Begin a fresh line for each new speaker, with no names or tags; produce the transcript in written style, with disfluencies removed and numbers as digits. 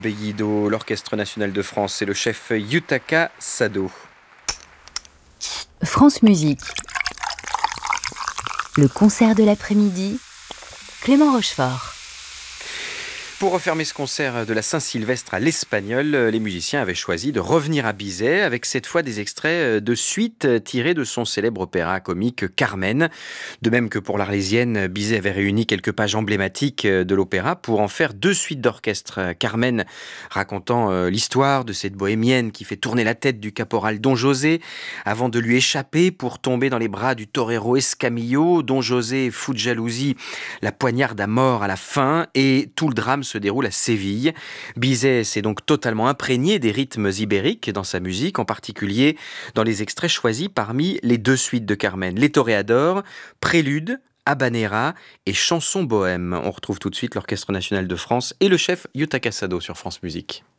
Bellido, l'Orchestre national de France et le chef Yutaka Sado.
France Musique. Le concert de l'après-midi, Clément Rochefort.
Pour refermer ce concert de la Saint-Sylvestre à l'Espagnol, les musiciens avaient choisi de revenir à Bizet avec cette fois des extraits de suites tirés de son célèbre opéra comique Carmen. De même que pour l'Arlésienne, Bizet avait réuni quelques pages emblématiques de l'opéra pour en faire deux suites d'orchestre. Carmen racontant l'histoire de cette bohémienne qui fait tourner la tête du caporal Don José avant de lui échapper pour tomber dans les bras du torero Escamillo. Don José, fou de jalousie, la poignarde à mort à la fin et tout le drame se déroule à Séville. Bizet s'est donc totalement imprégné des rythmes ibériques dans sa musique, en particulier dans les extraits choisis parmi les deux suites de Carmen, les Toréadors, Prélude, Habanera et Chansons bohèmes. On retrouve tout de suite l'Orchestre national de France et le chef Yutaka Sado sur France Musique.